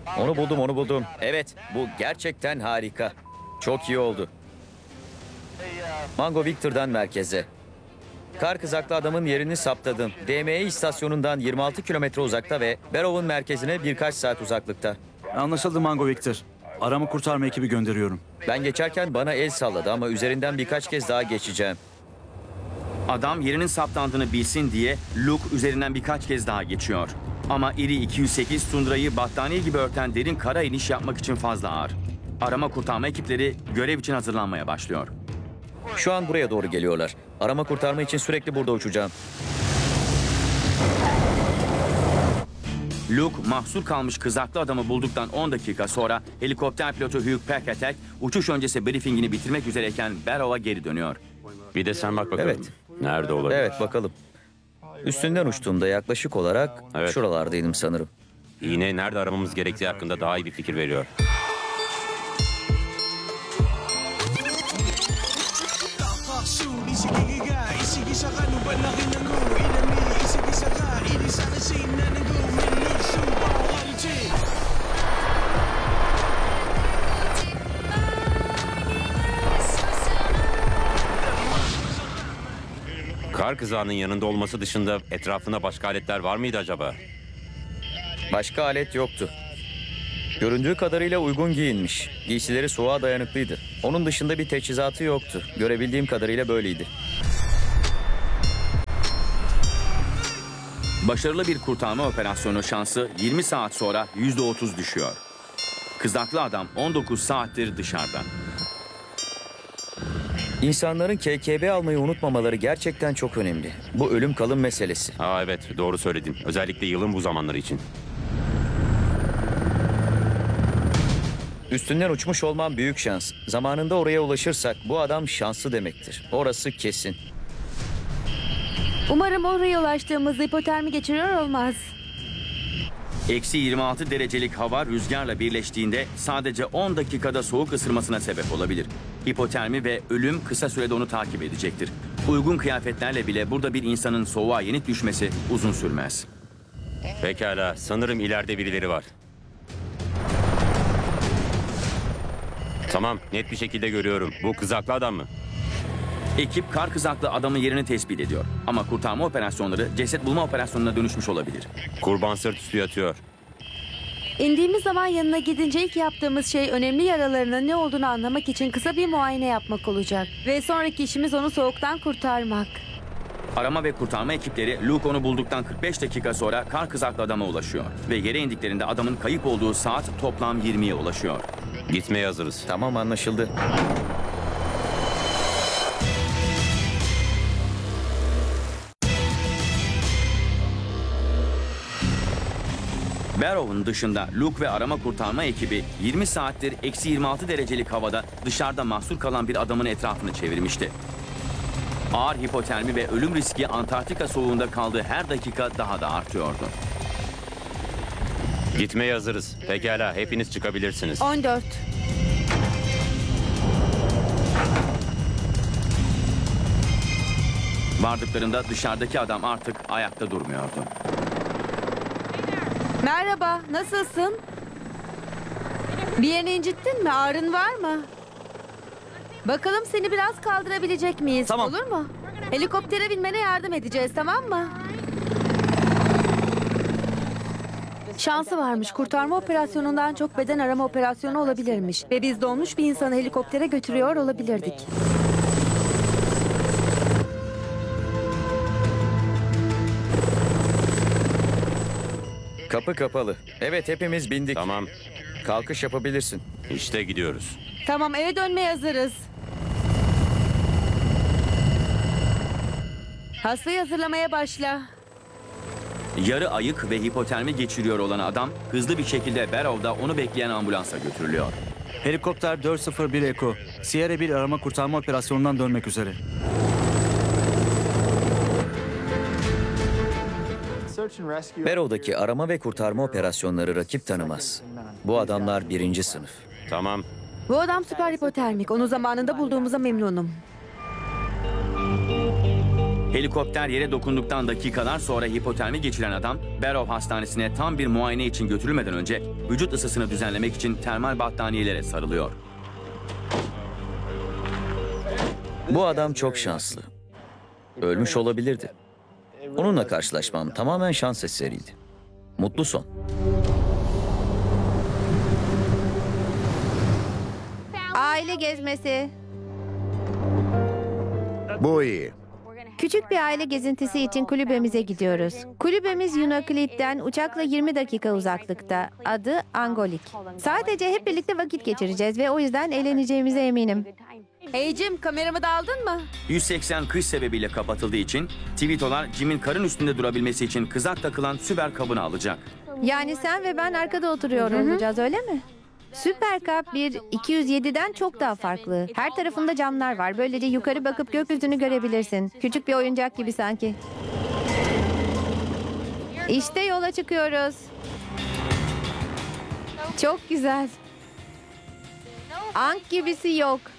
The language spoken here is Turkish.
Onu buldum. Evet, bu gerçekten harika. Çok iyi oldu. Mango Victor'dan merkeze. Kar kızaklı adamın yerini saptadım. DME istasyonundan 26 kilometre uzakta ve Barrow'un merkezine birkaç saat uzaklıkta. Anlaşıldı Mango Victor. Arama kurtarma ekibi gönderiyorum. Ben geçerken bana el salladı ama üzerinden birkaç kez daha geçeceğim. Adam yerinin saptandığını bilsin diye Luke üzerinden birkaç kez daha geçiyor. Ama iri 208 tundrayı battaniye gibi örten derin kara iniş yapmak için fazla ağır. Arama kurtarma ekipleri görev için hazırlanmaya başlıyor. Şu an buraya doğru geliyorlar. Arama kurtarma için sürekli burada uçacağım. Luke mahsur kalmış kızaklı adamı bulduktan 10 dakika sonra helikopter pilotu Hugh Packard uçuş öncesi briefingini bitirmek üzereyken Barrow'a geri dönüyor. Bir de sen bak bakalım. Evet. Nerede olabilir? Evet, bakalım. Üstünden uçtuğumda yaklaşık olarak Evet. şuralardaydım sanırım. İğne nerede aramamız gerektiği hakkında daha iyi bir fikir veriyor. Kar kızağının yanında olması dışında etrafında başka aletler var mıydı acaba? Başka alet yoktu. Göründüğü kadarıyla uygun giyinmiş. Giysileri soğuğa dayanıklıydı. Onun dışında bir teçhizatı yoktu. Görebildiğim kadarıyla böyleydi. Başarılı bir kurtarma operasyonu şansı 20 saat sonra %30 düşüyor. Kızaklı adam 19 saattir dışarıda. İnsanların KKB almayı unutmamaları gerçekten çok önemli. Bu ölüm kalım meselesi. Aa evet, doğru söyledin. Özellikle yılın bu zamanları için. Üstünden uçmuş olmam büyük şans. Zamanında oraya ulaşırsak bu adam şanslı demektir. Orası kesin. Umarım oraya ulaştığımızda hipotermi geçiriyor olmaz. Eksi 26 derecelik hava rüzgarla birleştiğinde sadece 10 dakikada soğuk ısırmasına sebep olabilir. Hipotermi ve ölüm kısa sürede onu takip edecektir. Uygun kıyafetlerle bile burada bir insanın soğuğa yenik düşmesi uzun sürmez. Pekala, sanırım ileride birileri var. Tamam, net bir şekilde görüyorum. Bu kızaklı adam mı? Ekip kar kızaklı adamın yerini tespit ediyor. Ama kurtarma operasyonları ceset bulma operasyonuna dönüşmüş olabilir. Kurban sırt üstü yatıyor. İndiğimiz zaman yanına gidince ilk yaptığımız şey önemli yaralarının ne olduğunu anlamak için kısa bir muayene yapmak olacak. Ve sonraki işimiz onu soğuktan kurtarmak. Arama ve kurtarma ekipleri Luke onu bulduktan 45 dakika sonra kar kızaklı adama ulaşıyor. Ve yere indiklerinde adamın kayıp olduğu saat toplam 20'ye ulaşıyor. Gitmeye hazırız. Tamam, anlaşıldı. Barrow'un dışında Luke ve arama kurtarma ekibi 20 saattir eksi 26 derecelik havada dışarıda mahsur kalan bir adamın etrafını çevirmişti. Ağır hipotermi ve ölüm riski Antarktika soğuğunda kaldığı her dakika daha da artıyordu. Gitmeye hazırız. Pekala, hepiniz çıkabilirsiniz. 14. Vardıklarında dışarıdaki adam artık ayakta durmuyordu. Merhaba, nasılsın? Bir yerini incittin mi? Ağrın var mı? Bakalım seni biraz kaldırabilecek miyiz? Tamam. Olur mu? Helikoptere binmene yardım edeceğiz, tamam mı? Şansı varmış. Kurtarma operasyonundan çok beden arama operasyonu olabilirmiş. Ve biz donmuş bir insanı helikoptere götürüyor olabilirdik. Kapı kapalı. Evet, hepimiz bindik. Tamam, Kalkış yapabilirsin. işte gidiyoruz. Tamam, eve dönmeye hazırız. Hastayı hazırlamaya başla. Yarı ayık ve hipotermi geçiriyor olan adam hızlı bir şekilde Barrow'da onu bekleyen ambulansa götürülüyor. Helikopter 401 Eko, Sierra 1 arama kurtarma operasyonundan dönmek üzere. Barrow'daki arama ve kurtarma operasyonları rakip tanımaz. Bu adamlar birinci sınıf. Tamam, Bu adam süper hipotermik. Onu zamanında bulduğumuza memnunum. Helikopter yere dokunduktan dakikalar sonra hipotermi geçiren adam, Barrow Hastanesi'ne tam bir muayene için götürülmeden önce vücut ısısını düzenlemek için termal battaniyelere sarılıyor. Bu adam çok şanslı. Ölmüş olabilirdi. Onunla karşılaşmam tamamen şans eseriydi. Mutlu son. Aile gezmesi. Bu iyi. Küçük bir aile gezintisi için kulübemize gidiyoruz. Kulübemiz Yunaklit'ten uçakla 20 dakika uzaklıkta. Adı Angolik. Sadece hep birlikte vakit geçireceğiz ve o yüzden eğleneceğimize eminim. Hey Jim, kameramı da aldın mı? 180 kış sebebiyle kapatıldığı için Tvitolar Jim'in karın üstünde durabilmesi için kızak takılan süper kabını alacak. Yani sen ve ben arkada oturuyor olacağız, öyle mi? Süper Cup 1 207'den çok daha farklı. Her tarafında camlar var. Böylece yukarı bakıp gökyüzünü görebilirsin. Küçük bir oyuncak gibi sanki. İşte yola çıkıyoruz. Çok güzel. Ank gibisi yok.